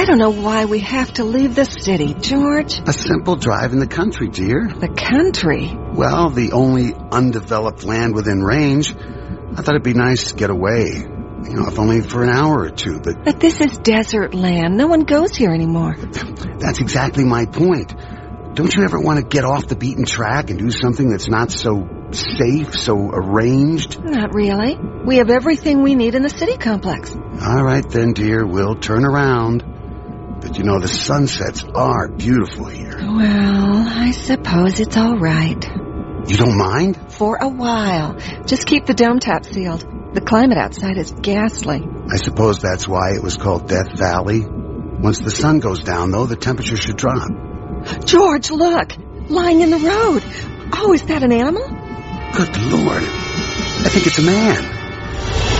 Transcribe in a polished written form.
don't know why we have to leave the city, George. A simple drive in the country, dear. The country? Well, the only undeveloped land within range. I thought it'd be nice to get away. If only for an hour or two, but... But this is desert land. No one goes here anymore. That's exactly my point. Don't you ever want to get off the beaten track and do something that's not so safe, so arranged? Not really. We have everything we need in the city complex. All right then, dear. We'll turn around. But the sunsets are beautiful here. Well, I suppose it's all right. You don't mind? For a while. Just keep the dome top sealed. The climate outside is ghastly. I suppose that's why it was called Death Valley. Once the sun goes down, though, the temperature should drop. George, look! Lying in the road. Oh, is that an animal? Good Lord. I think it's a man.